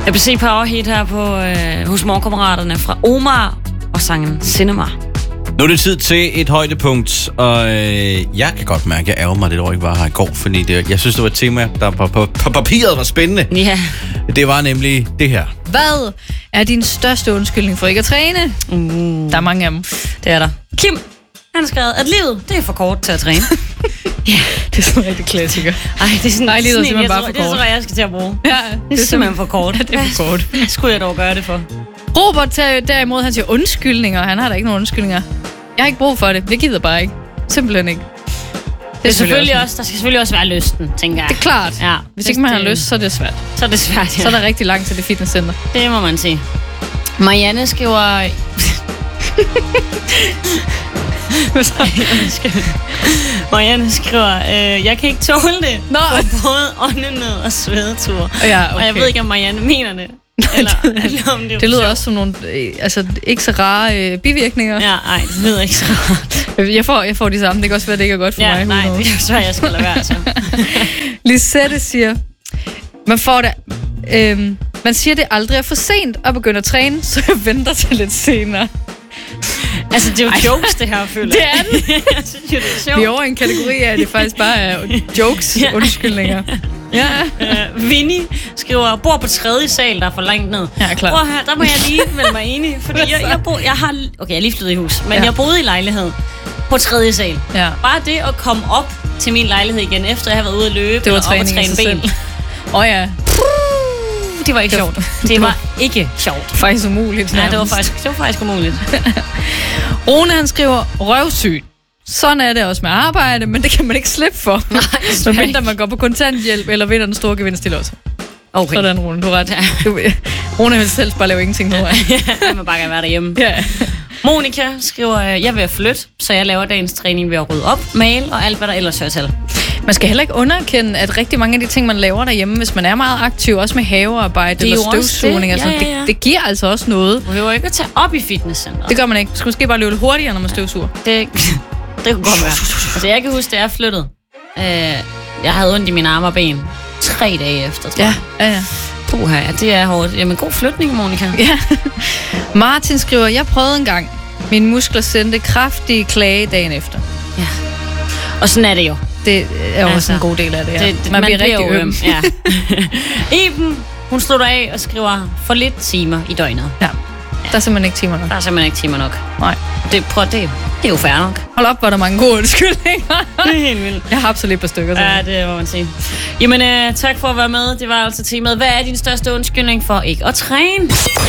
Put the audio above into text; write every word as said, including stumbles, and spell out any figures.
A B C Power Hit her på øh, hos Morgenkammeraterne fra Omar og sangen Cinema. Nu er det tid til et højdepunkt, og øh, jeg kan godt mærke, at jeg ærger mig lidt over, ikke var her i går, fordi det, jeg synes, det var et tema, der på, på, på papiret var spændende. Ja. Det var nemlig det her. Hvad er din største undskyldning for ikke at træne? Uh. Der er mange af dem. Det er der. Kim, han har skrevet, at livet, det er for kort til at træne. Ja, det er sådan en rigtig klassiker. Ej, det er sådan, Nej, livet er sådan simpelthen jeg bare tror, for det kort. tror jeg, jeg skal til at bruge. Ja, Det er simpelthen for kort. Ja, det er for kort. Hvad skulle jeg dog gøre det for? Robert tager derimod, han siger undskyldninger. Han har da ikke nogen undskyldninger. Jeg har ikke brug for det. Jeg gider bare ikke. Simpelthen ikke. Det Det er selvfølgelig også, der skal selvfølgelig også være lysten, tænker jeg. Det er klart. Ja, Hvis ikke man har lyst, så er det svært. Så er det svært, ja. Så er der rigtig langt til det fitnesscenter. Det må man sige. Marianne skriver... Marianne skriver, øh, jeg kan ikke tåle det. Nå. For både åndenød og svedetur. Ja, okay. Og jeg ved ikke, om Marianne mener det. Eller, eller om det, er Det lyder sjovt. også som nogle øh, altså, ikke så rare øh, bivirkninger. Ja, nej, det lyder ikke så rart. Jeg får, jeg får de samme. Det kan også være, det ikke er godt for Ja, mig. nej, Who knows? det er svært, jeg skal lade være, så. Lisette siger, man får det... Øhm, man siger, det aldrig er for sent at begynde at træne, så jeg venter til lidt senere. Altså, det er jo Ej. jokes, det her, føler Det er det. Jeg synes jo, det er sjovt. Vi er over i en kategori af, at det faktisk bare er jokes, Ja. undskyldninger. Ja. Uh, Vinnie skriver, bor på tredje sal, der er for langt ned. Ja, klar. Prøv her, der må jeg lige melde mig enig, fordi jeg, jeg, bor, jeg har... Okay, jeg er lige flyttet i hus, men Ja. jeg boede i lejlighed på tredje sal. Ja. Bare det at komme op til min lejlighed igen, efter jeg har været ude at løbe, Det var eller op og træning i træne sig ben. selv. Åh oh, ja, Det var ikke Det var- sjovt. Det var ikke sjovt. faktisk umuligt. Nej, det var nærmest. faktisk, det var faktisk umuligt. Rune, han skriver, røvsyg. Sådan er det også med arbejde, men det kan man ikke slippe for. Nej, Så mindre man går på kontanthjælp, eller vinder den store gevinst i lotto. Okay. Sådan, Rune, du har ret. Du, Rune vil selv bare lave ingenting, tror jeg. Jeg må bare gerne være derhjemme. Ja. Monika skriver, jeg er ved at flytte, så jeg laver dagens træning ved at rydde op, male og alt, hvad der ellers hører til. Man skal heller ikke underkende, at rigtig mange af de ting, man laver derhjemme, hvis man er meget aktiv, også med havearbejde Det er eller jo også støvsugning, det. altså, Ja, ja, ja. det, det giver altså også noget. Du behøver ikke at tage op i fitnesscenteret. Det gør man ikke. Man skal måske bare løbe lidt hurtigere, når man støvsuger. Det, det kunne godt være. Altså, jeg kan huske, da jeg flyttede. Øh, jeg havde ondt i mine arme og ben tre dage efter, tror jeg. ja, ja. Puha, ja, det er hårdt. Jamen, god flytning, Monika. Ja. Martin skriver, jeg prøvede en gang. Mine muskler sendte kraftige klage dagen efter. Ja. Og sådan er det jo. Det er også Altså, en god del af det, ja. Det, det, man, bliver rigtig jo øm. Ja. Iben, hun slutter af og skriver for lidt timer i døgnet. Ja. Der er simpelthen ikke timer nok. Der er simpelthen ikke timer nok. Nej. Det, prøv, det, det er jo fair nok. Hold op, hvor er der mange gode undskyldninger. Det er helt vildt. Jeg har absolut et par stykker. Så. Ja, det må man sige. Jamen, øh, tak for at være med. Det var altså temaet. Hvad er din største undskyldning for ikke at træne?